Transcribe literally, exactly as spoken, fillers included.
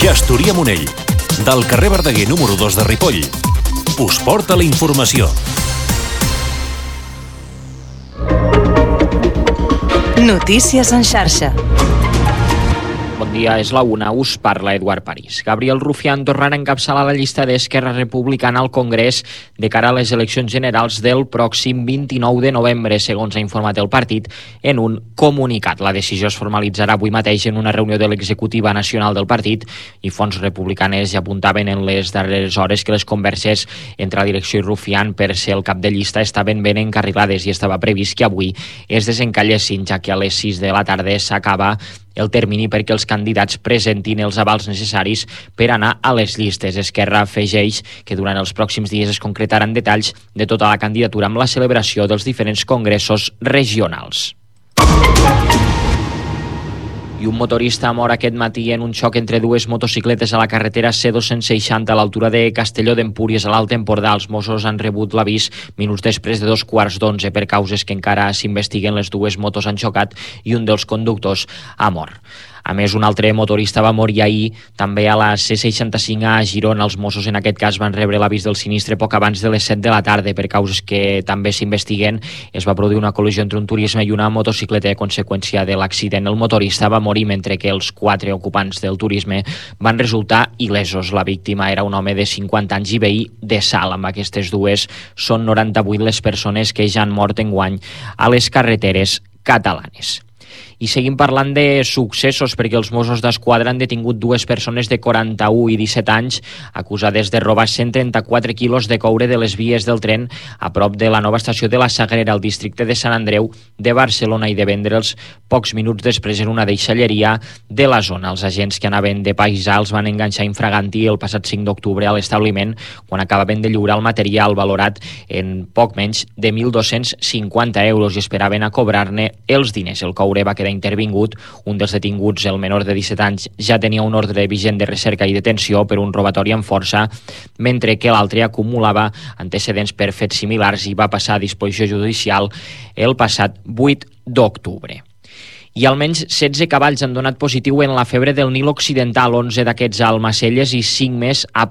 Gestoria Monell, del carrer Verdaguer número dos de Ripoll, us porta la informació. Notícies en xarxa. Bon dia, és la una, us parla Eduard París. Gabriel Rufián tornarà a encapçalar la llista d'Esquerra Republicana al Congrés de cara a les eleccions generals del pròxim vint-i-nou de novembre, segons ha informat el partit en un comunicat. La decisió es formalitzarà avui mateix en una reunió de l'executiva nacional del partit i fonts republicanes ja apuntaven en les darreres hores que les converses entre la direcció i Rufián per ser el cap de llista estaven ben encarrilades i estava previst que avui es desencallessin, ja que a les sis de la tarda s'acaba el termini perquè els candidats presentin els avals necessaris per anar a les llistes. Esquerra afegeix que durant els pròxims dies es concretaran detalls de tota la candidatura amb la celebració dels diferents congressos regionals. I un motorista mor aquest matí en un xoc entre dues motocicletes a la carretera C dos-cents seixanta a l'altura de Castelló d'Empúries, a l'Alt Empordà. Els Mossos han rebut l'avís minuts després de dos quarts d'onze. Per causes que encara s'investiguen, les dues motos han xocat i un dels conductors ha mort. A més, un altre motorista va morir ahir també a la C seixanta-cinc a Girona. Els Mossos en aquest cas van rebre l'avís del sinistre poc abans de les set de la tarda. Per causes que també s'investiguen, es va produir una col·lisió entre un turisme i una motocicleta. A conseqüència de l'accident, el motorista va morir mentre que els quatre ocupants del turisme van resultar il·lesos. La víctima era un home de cinquanta anys i veí de Salt. Amb aquestes dues són noranta-vuit les persones que ja han mort enguany a les carreteres catalanes. I seguim parlant de successos perquè els Mossos d'Esquadra han detingut dues persones de quaranta-u i disset anys acusades de robar cent trenta-quatre quilos de coure de les vies del tren a prop de la nova estació de la Sagrera, al districte de Sant Andreu de Barcelona, i de vendre'ls pocs minuts després en una deixalleria de la zona. Els agents que anaven de paisà els van enganxar infraganti el passat cinc d'octubre a l'establiment quan acabaven de lliurar el material valorat en poc menys de mil dos-cents cinquanta euros i esperaven a cobrar-ne els diners. El coure va quedar intervingut. Un dels detinguts, el menor de disset anys, ja tenia un ordre vigent de recerca i detenció per un robatori amb força, mentre que l'altre acumulava antecedents per fets similars i va passar a disposició judicial el passat vuit d'octubre. I almenys setze cavalls han donat positiu en la febre del Nil Occidental, onze d'aquests a Almacelles i cinc més a